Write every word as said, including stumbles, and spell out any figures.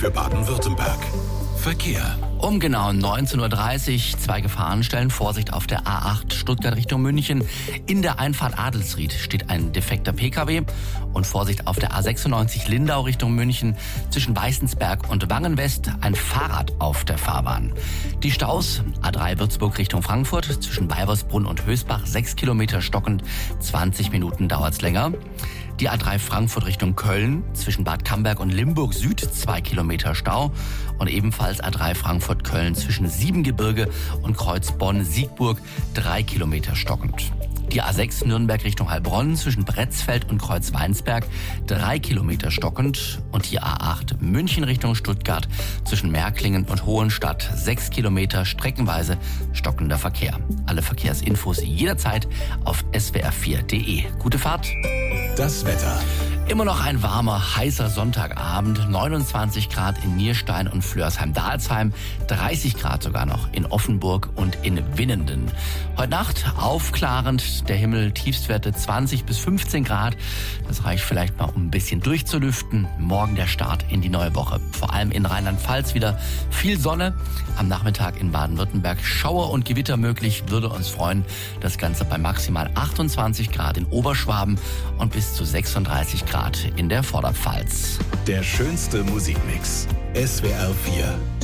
für Baden-Württemberg. Verkehr. Um genau neunzehn Uhr dreißig zwei Gefahrenstellen. Vorsicht auf der A acht Stuttgart Richtung München. In der Einfahrt Adelsried steht ein defekter Pkw. Und Vorsicht auf der A sechsundneunzig Lindau Richtung München. Zwischen Weißensberg und Wangenwest ein Fahrrad auf der Fahrbahn. Die Staus: A drei Würzburg Richtung Frankfurt. Zwischen Weibersbrunn und Hösbach sechs Kilometer stockend. zwanzig Minuten dauert's länger. Die A drei Frankfurt Richtung Köln, zwischen Bad Camberg und Limburg Süd zwei Kilometer Stau. Und ebenfalls A drei Frankfurt-Köln zwischen Siebengebirge und Kreuz Bonn-Siegburg drei Kilometer stockend. Die A sechs Nürnberg Richtung Heilbronn zwischen Bretzfeld und Kreuzweinsberg drei Kilometer stockend. Und die A acht München Richtung Stuttgart zwischen Märklingen und Hohenstadt sechs Kilometer streckenweise stockender Verkehr. Alle Verkehrsinfos jederzeit auf S W R vier Punkt de. Gute Fahrt. Das Wetter. Immer noch ein warmer, heißer Sonntagabend. neunundzwanzig Grad in Nierstein und Flörsheim-Dalsheim. dreißig Grad sogar noch in Offenburg und in Winnenden. Heute Nacht aufklarend. Der Himmel Tiefstwerte zwanzig bis fünfzehn Grad. Das reicht vielleicht mal, um ein bisschen durchzulüften. Morgen der Start in die neue Woche. Vor allem in Rheinland-Pfalz wieder viel Sonne. Am Nachmittag in Baden-Württemberg Schauer und Gewitter möglich. Würde uns freuen. Das Ganze bei maximal achtundzwanzig Grad in Oberschwaben und bis zu sechsunddreißig Grad in der Vorderpfalz. Der schönste Musikmix. S W R vier.